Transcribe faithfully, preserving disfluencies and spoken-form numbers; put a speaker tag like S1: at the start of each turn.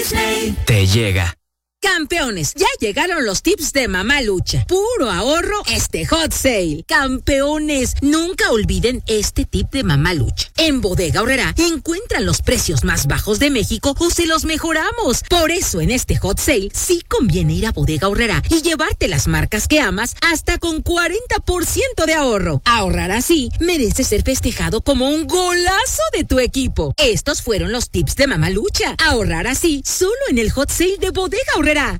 S1: Te llega.
S2: Campeones, ya llegaron los tips de Mamá Lucha. Puro ahorro este hot sale. Campeones, nunca olviden este tip de Mamá Lucha. En Bodega Aurrerá encuentran los precios más bajos de México o se los mejoramos. Por eso en este hot sale sí conviene ir a Bodega Aurrerá y llevarte las marcas que amas hasta con cuarenta por ciento de ahorro. Ahorrar así merece ser festejado como un golazo de tu equipo. Estos fueron los tips de Mamá Lucha. Ahorrar así solo en el hot sale de Bodega Aurrerá.